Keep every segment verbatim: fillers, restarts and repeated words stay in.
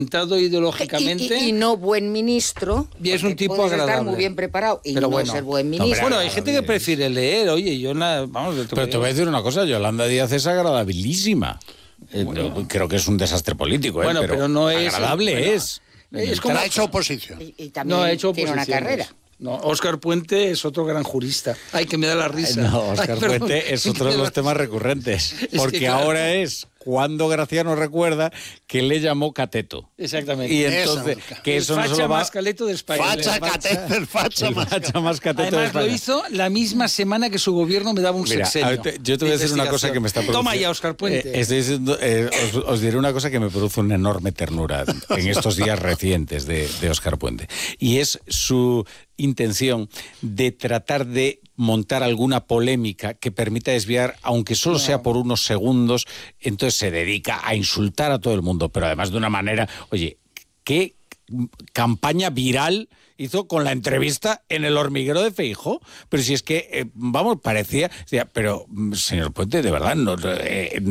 ideológicamente. Y, y, y no buen ministro. Y es un tipo puedes agradable. Estar muy bien preparado y pero no bueno, ser buen ministro. Bueno, hay gente que prefiere leer, oye, yo nada, vamos. Te pero te voy a decir una cosa, Yolanda Díaz es agradabilísima. Bueno. Eh, creo que es un desastre político, ¿eh? Bueno, pero, pero no es agradable bueno, es. Es como ha hecho oposición. Y, y también no ha hecho tiene una carrera. No, Óscar Puente es otro gran jurista. Ay, que me da la risa. No, Óscar Ay, Puente es otro de los temas recurrentes. Porque que, claro, ahora es cuando Graciano recuerda que le llamó cateto. Exactamente. Y entonces, Esa, que eso el no facha se lo va... más caleto de España. Facha, cateto, el facha, el más, facha más cateto Además, de España. lo hizo la misma semana que su gobierno me daba un Mira, sexenio. a ver, yo te voy a decir una cosa que me está produciendo... Toma ya, Óscar Puente. Eh, estoy diciendo, eh, os, os diré una cosa que me produce una enorme ternura en estos días recientes de, de Óscar Puente. Y es su intención de tratar de montar alguna polémica que permita desviar, aunque solo no. sea por unos segundos, entonces se dedica a insultar a todo el mundo, pero además de una manera, oye, qué campaña viral hizo con la entrevista en El Hormiguero de Feijóo, pero si es que, eh, vamos, parecía, pero señor Puente, de verdad, no, eh,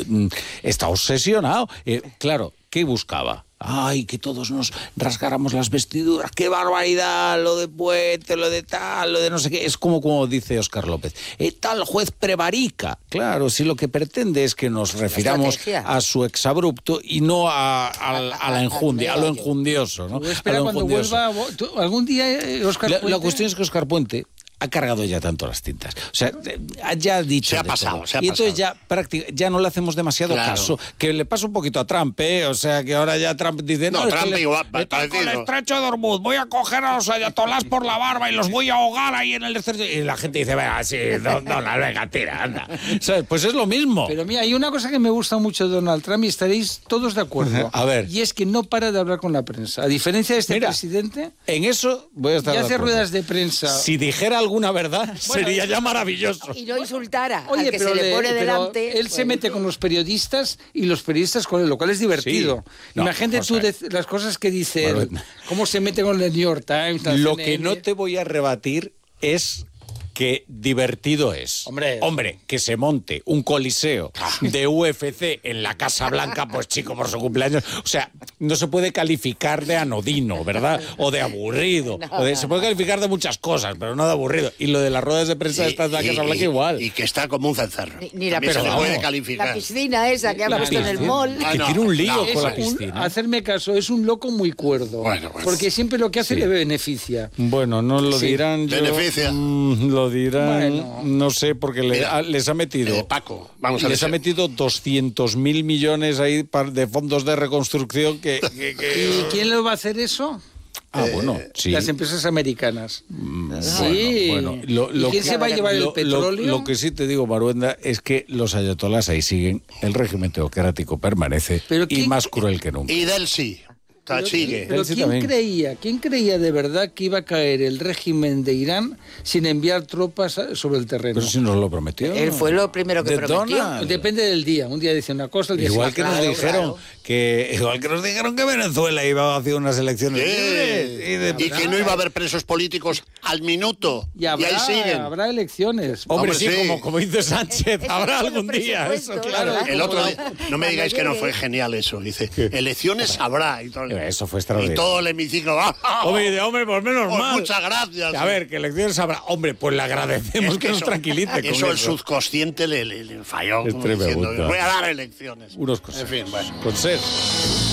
está obsesionado. Eh, claro, ¿qué buscaba? Ay, que todos nos rasgáramos las vestiduras, qué barbaridad, lo de Puente, lo de tal, lo de no sé qué. Es como, como dice Óscar López, eh, tal juez prevarica. Claro, si lo que pretende es que nos refiramos a su exabrupto y no a, a, a, a la enjundia, a lo enjundioso, ¿no? Espera, a lo cuando enjundioso. vuelva, ¿tú, algún día Óscar la, Puente... La cuestión es que Óscar Puente ha cargado ya tanto las tintas. O sea, ya ha dicho. Se ha pasado, todo. se ha Y entonces pasado. ya, prácti- ya no le hacemos demasiado Claro. caso. Que le pasa un poquito a Trump, ¿eh? O sea, que ahora ya Trump dice. No, No, es Trump que le- igual, estoy con el parecido. estrecho de Hormuz, voy a coger a los ayatolás por la barba y los voy a ahogar ahí en el estrecho. Y la gente dice, venga, sí, Donald, venga, tira, anda. ¿Sabes? Pues es lo mismo. Pero mira, hay una cosa que me gusta mucho de Donald Trump y estaréis todos de acuerdo. A ver. Y es que no para de hablar con la prensa. A diferencia de este Mira, presidente, En eso voy a estar y de hace acuerdo. ruedas de prensa. Si dijera alguna verdad, sería ya maravilloso. Y no insultara Oye, al que pero se le le- pone pero delante. él se mete con los periodistas y los periodistas con él, lo cual es divertido. Sí. No, Imagínate José. tú de- las cosas que dice él, Manuel. cómo se mete con el New York Times. la Lo C N que N. no te voy a rebatir es que divertido es. Hombre. Hombre, que se monte un coliseo de U F C en la Casa Blanca, pues chico, por su cumpleaños. O sea, no se puede calificar de anodino, ¿verdad? O de aburrido. No, o de- no, se puede calificar de muchas cosas, pero no de aburrido. Y lo de las ruedas de prensa de estas de la Casa Blanca igual. Y que está como un cencerro. Ni- ni la También se piscina. le puede La calificar. piscina esa que ha La puesto en el piscina. mall. Ah, que no, tiene un lío no, Es con la un- piscina. hacerme caso, es un loco muy cuerdo. Bueno, pues. Porque siempre lo que hace Sí. le beneficia. Bueno, no lo Sí. dirán yo. Beneficia. mm, lo dirán. Bueno. No sé, porque le- Mira, a- les ha metido. Eh, Paco, vamos a ver. Les ha metido doscientos mil millones ahí par- de fondos de reconstrucción que... que- que- ¿Y quién lo va a hacer eso? Ah, bueno, sí. Las empresas americanas. Mm, Sí. Bueno, bueno, lo, ¿Y lo quién que- se va a llevar lo- el petróleo? Lo, lo que sí te digo, Maruenda, es que los ayatolás ahí siguen, el régimen teocrático permanece Pero y ¿quién- más cruel que nunca. Y del sí. Pero, Sigue. pero Él sí ¿quién también. creía, quién creía de verdad que iba a caer el régimen de Irán sin enviar tropas a- sobre el terreno? Pero si nos lo prometió. Él fue lo primero que De prometió. Donald. Depende del día. Un día dice una cosa, el día Igual dice que otra. nos claro, dijeron claro. que igual que nos dijeron que Venezuela iba a hacer unas elecciones libres y Sí. de- Y que no iba a haber presos políticos al minuto. Y habrá, ahí siguen. habrá elecciones. Hombre, Hombre, sí, sí. Como, como dice Sánchez, Eso habrá es con algún los día. Eso, presupuestos, claro. ¿verdad? El otro día, no me Cuando digáis que no llegue. fue genial eso. Dice, elecciones habrá. Y todo, Eso fue y extraordinario. todo el hemiciclo. ¡ah! Hombre, de hombre, pues menos Pues mal. muchas gracias. A ver, que elecciones habrá. Hombre, pues le agradecemos Es que, nos eso- tranquilice con Eso el eso. subconsciente le, le- le falló. Es como tremendo. diciendo, voy a dar elecciones. Unos cosas. En fin, bueno. Con ser.